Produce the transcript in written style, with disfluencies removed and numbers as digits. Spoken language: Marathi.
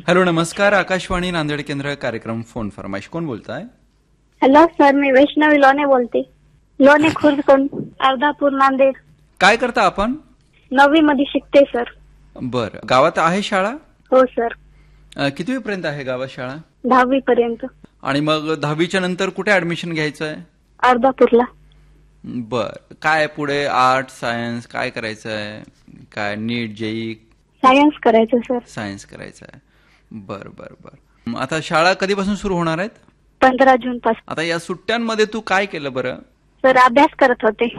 हॅलो, नमस्कार. आकाशवाणी नांदेड केंद्र कार्यक्रम फोन फरमाईश. कोण बोलताय? हॅलो सर, मी वैष्णवी लोणे बोलते. लोणे खुर्द कोण, अर्धापूर, नांदेड. काय करता आपण? 9वी मध्ये शिकते सर. बर, गावात आहे शाळा? हो सर. कितवी पर्यंत आहे गावात शाळा? 10वी पर्यंत. आणि मग 10वीच्या नंतर कुठे ऍडमिशन घ्यायचं आहे? अर्धापूरला. बर, काय पुढे आर्ट सायन्स काय करायचं आहे? काय नीट जेई? सायन्स करायचं सर. सायन्स करायचं आहे. बर बर बर. आता शाळा कधीपासून सुरू होणार आहेत? 15 जून पासून. आता या सुट्ट्यांमध्ये तू काय केलं बरं? सर अभ्यास करत होते.